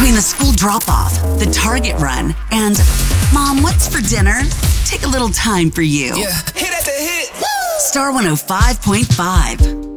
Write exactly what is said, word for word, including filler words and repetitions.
Between the school drop-off, the Target run, and Mom, what's for dinner? Take a little time for you. Yeah, hit at the hit. Star one oh five point five.